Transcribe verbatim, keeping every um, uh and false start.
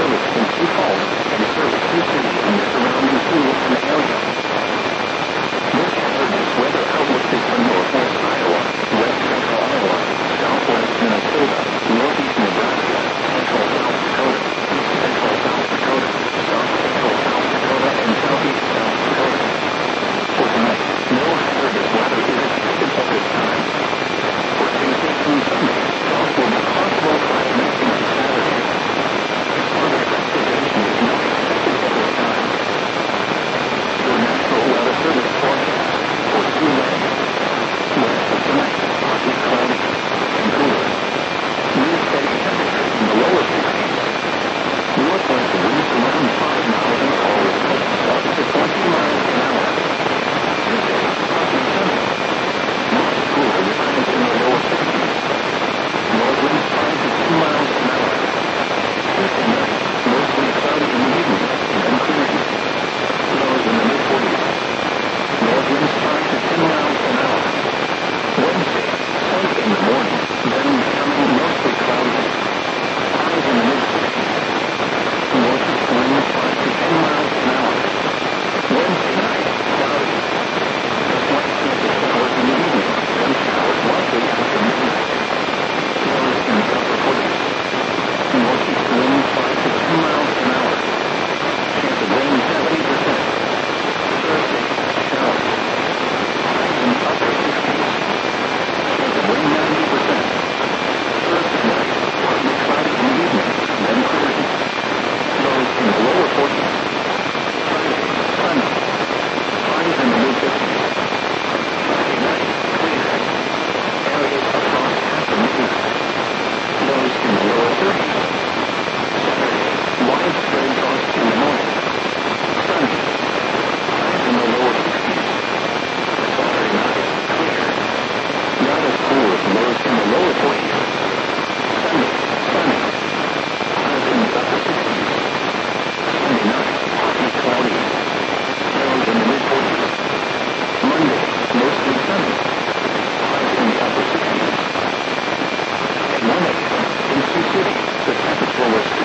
service in Sioux Falls and serves Sioux City and the surrounding Houlihan area. This hazardous weather outlook is for northwest Iowa, west central Iowa, southwest Minnesota, northeast Nebraska, central South Dakota, east central South Dakota, south central South Dakota, and southeast South Dakota. For tonight, no hazardous weather is expected at this time. For Tuesday through Sunday, frost will be possible connecting to Saturday. Further precipitation is not expected at this time. Your National Weather Service forecast for Tuesday. West of tonight, partly cloudy and cooler. Wind steady temperatures in the lower sixties. Northwest winds around five miles an hour with gusts up to twenty miles an hour. Tuesday, partly sunny. Much cooler with highs in the lower sixties. North winds five to ten miles an hour. Tuesday night, mostly cloudy in the evening, and then clearing. Lows in the mid-forties. North winds five to ten miles an hour. Wednesday, sunny in the morning, then becoming mostly cloudy. Highs in the mid-sixties. Northeast winds five to ten miles an hour. Wednesday night, cloudy. A slight chance of showers in the evening, then showers likely after midnight. Lows in the upper forties. Northeast winds five to ten miles an hour. Chance of rain seventy percent. Thursday, showers. Highs in the upper sixties. Chance of rain ninety percent. Thursday night, partly cloudy in the evening, then clearing. Lows in the lower forties. Friday, sunny. Highs in the mid-fifties. Friday night, clear. Areas of frost afternoon. Lows in the lower thirties. Saturday, widespread frost in the morning. Sunny. Highs in the lower sixties. Saturday night, clear. Not as cool as lows in the lower forties. Sunday, sunny. Highs in the upper sixties. Sunday night, partly cloudy. Lows in the mid-forties. Monday, mostly sunny. Highs in the upper sixties. At one a.m. in Sioux City, the temperature was